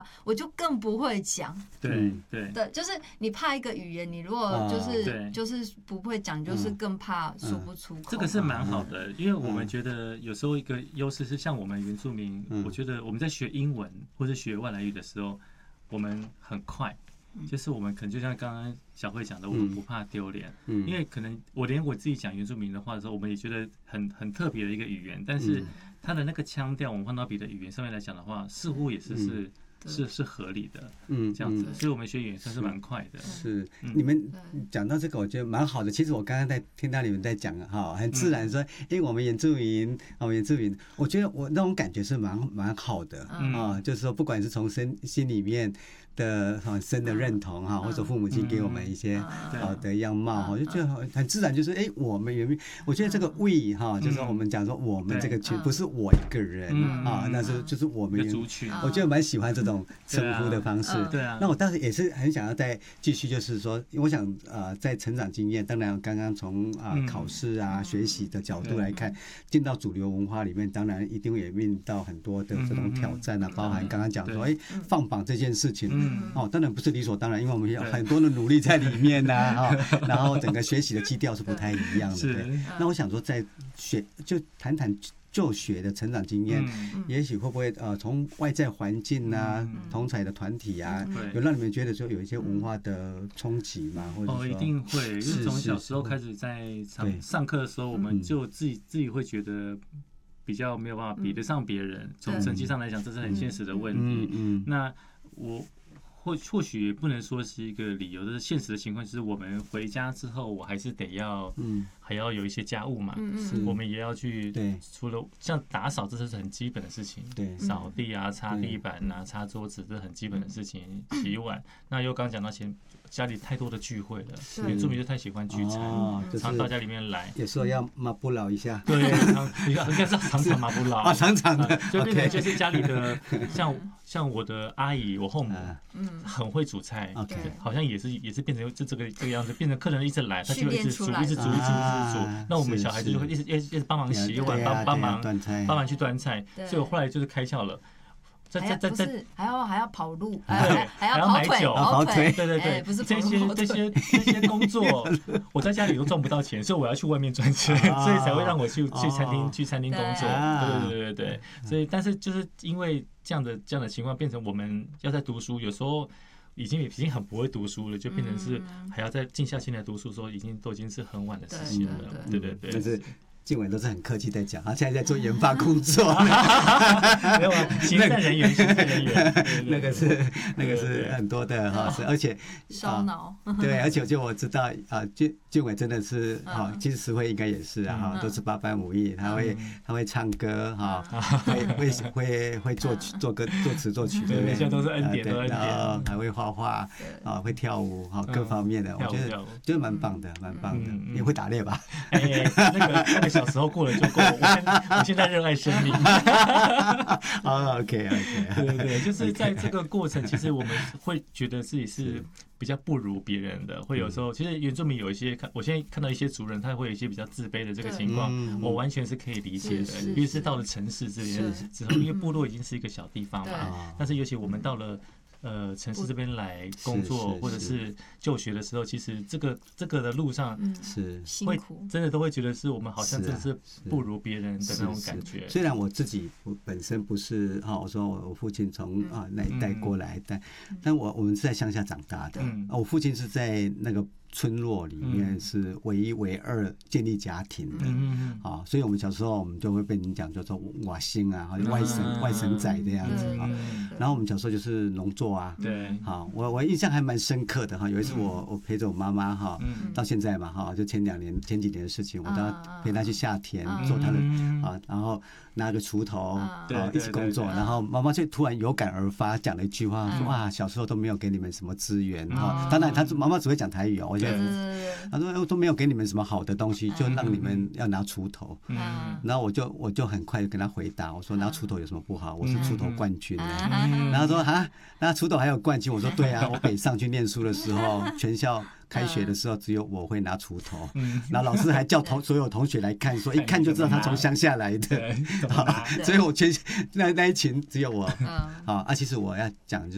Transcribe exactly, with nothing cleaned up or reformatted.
我就更不会讲。 对对对，就是你怕一个语言，你如果就是、 哦、 就是不会讲，就是更怕说不出口。 这个是蛮好的，因为我们觉得有时候一个优势是像我们原住民，嗯、我觉得我们在学英文或者学外来语的时候，我们很快。就是我们可能就像刚刚小慧讲的，我们不怕丢脸，嗯，因为可能我连我自己讲原住民的话的时候，我们也觉得很很特别的一个语言，但是它的那个腔调，我们换到别的语言上面来讲的话，似乎也是是。是是合理的，嗯，这样子，所以我们学语言算是蛮快的。 是，你们讲到这个，我觉得蛮好的。其实我刚刚在听到你们在讲哈，很自然说，哎，我们原住民，我们原住民，我觉得我那种感觉是蛮蛮好的啊，就是说，不管是从身心里面的很深的认同哈，或者父母亲给我们一些好的样貌哈，就觉得很自然，就是哎，我们原，我觉得这个 we 哈，就是我们讲说我们这个群，不是我一个人啊，那是就是我们族群， 我觉得蛮喜欢这种。称呼的方式， 对啊。 那我当时也是很想要再继续，就是说，我想呃，在成长经验，当然刚刚从啊考试啊、学习的角度来看，进到主流文化里面，当然一定也面临到很多的这种挑战啊，包含刚刚讲说，哎，放榜这件事情，哦，当然不是理所当然，因为我们有很多的努力在里面呐，哈，然后整个学习的基调是不太一样的。对。那我想说，在学就谈谈。就学的成长经验，嗯、也许会不会呃从外在环境啊、嗯、同侪的团体啊，嗯、有让你们觉得说有一些文化的冲击吗？或者哦，一定会，因为从小时候开始在上上课的时候，我们就自己自己会觉得比较没有办法比得上别人。从成绩上来讲，这是很现实的问题。嗯、那我。或或许也不能说是一个理由，但是现实的情况就是我们回家之后，我还是得要，嗯，还要有一些家务嘛，嗯，我们也要去，对，除了像打扫，这是很基本的事情，对，扫地啊、擦地板啊、擦桌子，这是很基本的事情，洗碗。那又刚讲到前家里太多的聚会了，原住民就太喜欢聚餐，常到家里面来， 有时候要马不老一下， 对，你应该是常常马不老啊，常常的， 就变成就是家里的像像我的阿姨，我后母，嗯。很会煮菜， okay. 好像也是也是变成这这个这个样子，变成客人一直来，他就一直煮，一直煮，一直煮，一直煮。那我们小孩子就会一直一直一直帮忙洗碗，帮帮忙帮忙去端菜。所以我后来就是开窍了。 在在在在还要还要跑路， 对， 还要跑腿， 跑腿， 对对对， 不是这些这些这些工作，我在家里都赚不到钱，所以我要去外面赚钱，所以才会让我去去餐厅去餐厅工作。对对对对对，所以但是就是因为这样的这样的情况，变成我们要在读书，有时候已经已经很不会读书了，就变成是还要再静下心来读书的时候，已经都已经是很晚的事情了。对对对。 静伟都是很客气在讲，他现在在做研发工作， 没有啊，行政人员，行政人员， 那个是那个是很多的哈，是而且烧脑， 对，而且就我知道啊，静静伟真的是哈，其实石慧应该也是啊哈，都是八般武艺，他会他会唱歌哈，会会会会作曲作歌作词作曲， 对，那些都是恩典，都恩典， 然后还会画画啊，会跳舞哈，各方面的，我觉得就是蛮棒的，蛮棒的，也会打猎吧？ 哎，那个那个。小时候过了就够了，我现我现在热爱生命。 哦 ，OK OK， 对对对，就是在这个过程，其实我们会觉得自己是比较不如别人的，会有时候，其实原住民有一些看，我现在看到一些族人，他会有一些比较自卑的这个情况，我完全是可以理解的。尤其是到了城市这边之后，因为部落已经是一个小地方嘛，但是尤其我们到了。呃，城市这边来工作或者是就学的时候，其实这个这个的路上是会真的都会觉得是我们好像真的是不如别人的那种感觉。 虽然我自己本身不是哈，我说我父亲从啊那一代过来，但但我我们是在乡下长大的，我父亲是在那个。村落里面是唯一唯二建立家庭的，嗯啊，所以我们小时候我们就会被人讲叫做瓦星啊，外省外省仔这样子啊。然后我们小时候就是农作啊，对，好，我我印象还蛮深刻的哈。有一次我我陪着我妈妈哈，到现在嘛哈，就前两年前几年的事情，我都要陪她去下田做她的啊，然后拿个锄头啊一起工作，然后妈妈就突然有感而发讲了一句话，说哇小时候都没有给你们什么资源哈，当然她妈妈只会讲台语哦，我。他说都没有给你们什么好的东西，就让你们要拿锄头。嗯，然后我就我就很快就跟他回答，我说拿锄头有什么不好？我是锄头冠军。然后说啊，那锄头还有冠军？我说对啊，我北上去念书的时候，全校开学的时候只有我会拿锄头。然后老师还叫同所有同学来看，说一看就知道他从乡下来的。所以我全那那一群只有我。啊啊，其实我要讲就是。